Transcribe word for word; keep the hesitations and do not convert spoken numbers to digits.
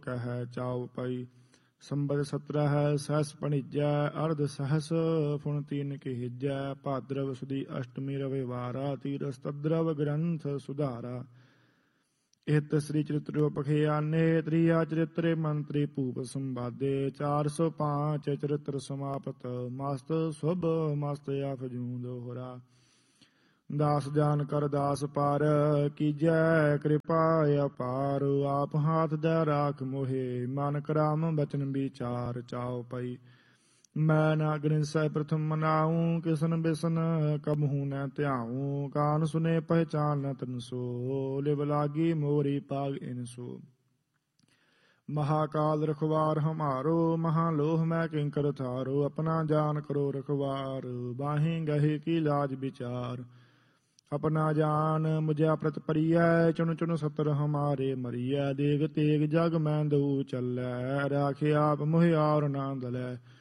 ਕਹਿ ਚਾਉ ਪਈ। ਸੰਬਤ ਸਤਰਹ ਸਹਸ ਭਣੀਜੈ ਅਰਧ ਸਹਸ ਫੁਣ ਤੀਨ ਕਹਿਜੈ। ਭਾਦਰਵ ਸੁਦੀ ਅਸ਼ਟਮੀ ਰਵਿਵਾਰਾ ਤੀਰਸ ਤਦਰਵ ਗ੍ਰੰਥ ਸੁਧਾਰਾ। ਇਤ ਸ੍ਰੀ ਚਰਿਤ੍ਰ ਪਖਿਆਨੇ ਤ੍ਰਿਆ ਚਰਿਤਰੇ ਮੰਤਰੀ ਭੂਪ ਸੰਵਾਦੇ। ਚਾਰ ਸੌ ਪਾਂਚ ਚਰਿਤ੍ਰ ਸਮਾਪਤ ਮਸਤ ਸੁਭ ਮਸਤ ਅਫਜੂੰ ਦੋਹਰਾ। ਦਾਸ ਜਾਨ ਕਰ ਦਾਸ ਪਾਰ ਕੀਜੈ ਕਿਰਪਾ ਅਪਾਰ। ਆਪ ਹਾਥ ਦੈ ਰਾਖ ਮੋਹੇ ਮਨ ਕਰਾਮ ਬਚਨ ਵਿਚਾਰ। ਚਾਉ ਪਈ ਮੈਂ ਨਾ ਗ੍ਰਿੰਸੈ ਪ੍ਰਥਮ ਮਨਾਉ ਕਿਸਨ ਬਿਸਨ ਕਬਹੂ ਨ ਧਿਆਉ। ਕਾਨ ਸੁਨੇ ਪਹਿਚਾਨ ਨ ਤਨ ਸੋ ਲਿਵ ਲਾਗੀ ਮੋਰੀ ਪਾਗ ਇਨਸੋ। महाकाल रखवार हमारो महालोह मैं किंकर थारो। अपना जान करो रखवार बाहीं गहे की लाज विचार। अपना जान मुझे प्रत परिय चुन चुन सतर हमारे मरिय। देग तेग जग मैं दऊ चलै राखे आप मोहि और ना दलै।